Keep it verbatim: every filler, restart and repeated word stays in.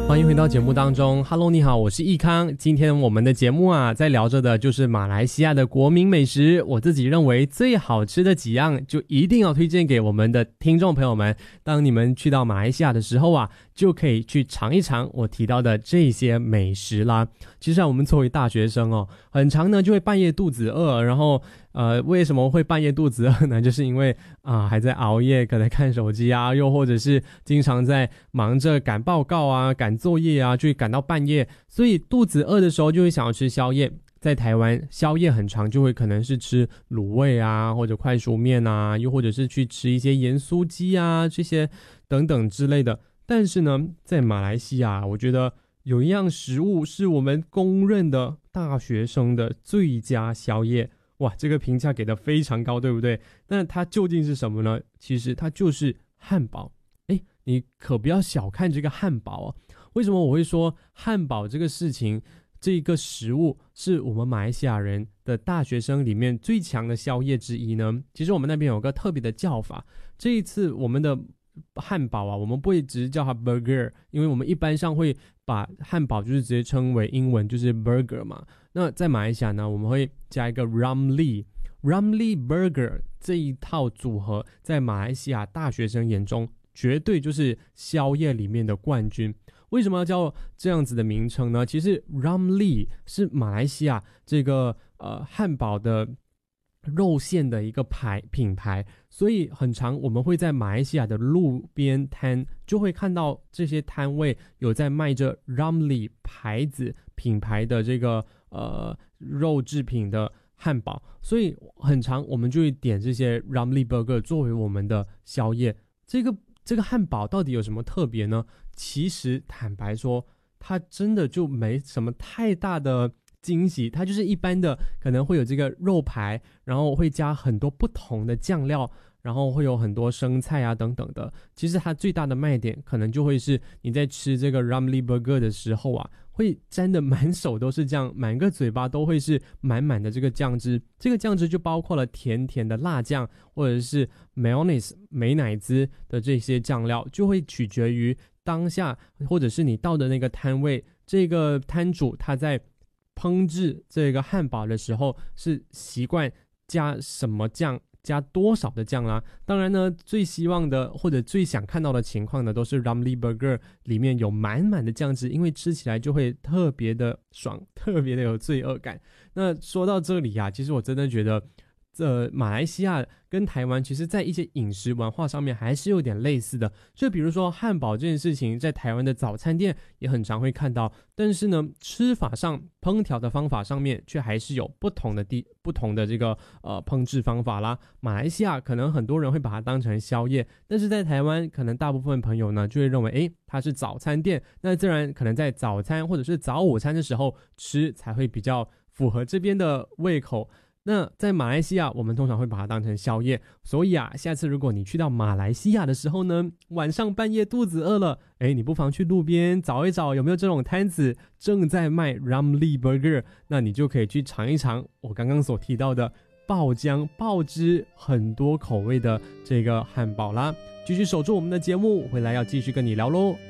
欢迎回到节目当中 Hello 你好，我是易康。今天我们的节目啊，在聊着的就是马来西亚的国民美食，我自己认为最好吃的几样就一定要推荐给我们的听众朋友们，当你们去到马来西亚的时候啊，就可以去尝一尝我提到的这些美食啦。其实啊，我们作为大学生哦，很常呢就会半夜肚子饿，然后呃，为什么会半夜肚子饿呢？就是因为啊、呃、还在熬夜，可能看手机啊，又或者是经常在忙着赶报告啊、赶作业啊，就会赶到半夜，所以肚子饿的时候就会想要吃宵夜。在台湾，宵夜很常就会可能是吃卤味啊，或者快熟面啊，又或者是去吃一些盐酥鸡啊，这些等等之类的。但是呢，在马来西亚，我觉得有一样食物是我们公认的大学生的最佳宵夜。哇，这个评价给的非常高，对不对？那它究竟是什么呢？其实它就是汉堡。诶，你可不要小看这个汉堡哦。为什么我会说汉堡这个事情，这个食物是我们马来西亚人的大学生里面最强的宵夜之一呢？其实我们那边有个特别的叫法，这一次我们的汉堡啊，我们不会只是叫它 burger， 因为我们一般上会把汉堡就是直接称为英文就是 burger 嘛。那在马来西亚呢，我们会加一个 Ramly Ramly Burger 这一套组合，在马来西亚大学生眼中绝对就是宵夜里面的冠军。为什么要叫这样子的名称呢？其实 Ramly 是马来西亚这个呃汉堡的肉馅的一个牌品牌，所以很常我们会在马来西亚的路边摊就会看到这些摊位有在卖着 Ramly 牌子品牌的这个呃肉制品的汉堡，所以很常我们就会点这些 Ramly Burger 作为我们的宵夜。这个这个汉堡到底有什么特别呢？其实坦白说，它真的就没什么太大的惊喜，它就是一般的，可能会有这个肉排，然后会加很多不同的酱料，然后会有很多生菜啊等等的。其实它最大的卖点可能就会是你在吃这个 Ramly Burger 的时候啊，会沾的满手都是酱，满个嘴巴都会是满满的这个酱汁。这个酱汁就包括了甜甜的辣酱，或者是 mayonnaise 美乃滋的这些酱料，就会取决于当下或者是你到的那个摊位，这个摊主他在烹制这个汉堡的时候是习惯加什么酱，加多少的酱啦。当然呢，最希望的或者最想看到的情况呢，都是 Ramly Burger 里面有满满的酱汁，因为吃起来就会特别的爽，特别的有罪恶感。那说到这里啊，其实我真的觉得呃，马来西亚跟台湾其实在一些饮食文化上面还是有点类似的，就比如说汉堡这件事情，在台湾的早餐店也很常会看到，但是呢，吃法上烹调的方法上面却还是有不同的地不同的这个呃烹制方法啦。马来西亚可能很多人会把它当成宵夜，但是在台湾可能大部分朋友呢就会认为，诶，它是早餐店，那自然可能在早餐或者是早午餐的时候吃才会比较符合这边的胃口。那在马来西亚我们通常会把它当成宵夜，所以啊，下次如果你去到马来西亚的时候呢，晚上半夜肚子饿了，诶，你不妨去路边找一找有没有这种摊子正在卖 Ramly Burger， 那你就可以去尝一尝我刚刚所提到的爆浆爆汁很多口味的这个汉堡啦。继续守住我们的节目，回来要继续跟你聊咯。